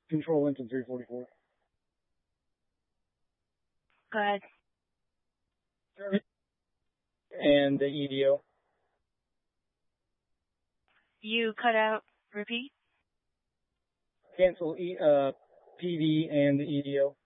Control Linton 344. Go ahead. And the EDO. You cut out. Repeat. Cancel PD and the EDO.